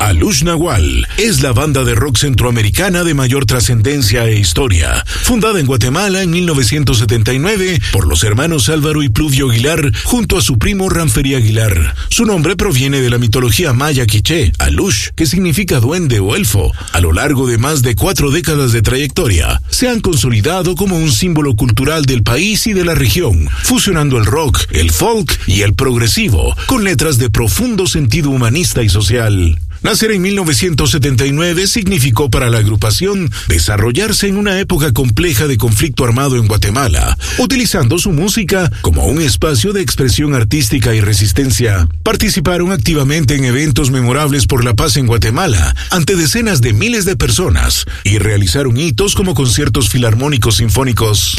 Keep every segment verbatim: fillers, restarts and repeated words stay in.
Alush Nahual es la banda de rock centroamericana de mayor trascendencia e historia, fundada en Guatemala en mil novecientos setenta y nueve por los hermanos Álvaro y Pluvio Aguilar junto a su primo Ranferi Aguilar. Su nombre proviene de la mitología maya quiché, Alush, que significa duende o elfo. A lo largo de más de cuatro décadas de trayectoria, se han consolidado como un símbolo cultural del país y de la región, fusionando el rock, el folk y el progresivo, con letras de profundo sentido humanista y social. Nacer en mil novecientos setenta y nueve significó para la agrupación desarrollarse en una época compleja de conflicto armado en Guatemala, utilizando su música como un espacio de expresión artística y resistencia. Participaron activamente en eventos memorables por la paz en Guatemala, ante decenas de miles de personas, y realizaron hitos como conciertos filarmónicos sinfónicos.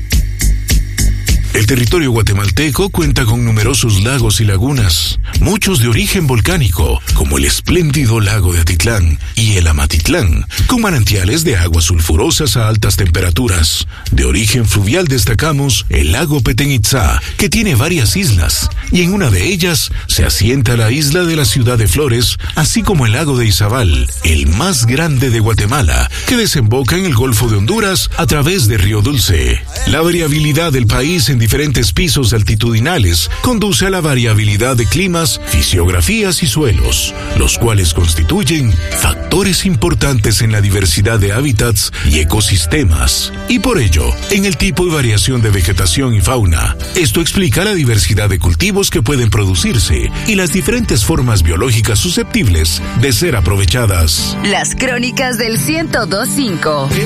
El territorio guatemalteco cuenta con numerosos lagos y lagunas, muchos de origen volcánico, como el espléndido lago de Atitlán y el Amatitlán, con manantiales de aguas sulfurosas a altas temperaturas. De origen fluvial destacamos el lago Petén Itzá, que tiene varias islas, y en una de ellas se asienta la isla de la Ciudad de Flores, así como el lago de Izabal, el más grande de Guatemala, que desemboca en el Golfo de Honduras a través de Río Dulce. La variabilidad del país en diferentes pisos altitudinales conduce a la variabilidad de climas, fisiografías y suelos, los cuales constituyen factores importantes en la diversidad de hábitats y ecosistemas, y por ello, en el tipo y variación de vegetación y fauna. Esto explica la diversidad de cultivos que pueden producirse y las diferentes formas biológicas susceptibles de ser aprovechadas. Las crónicas del ciento dos punto cinco.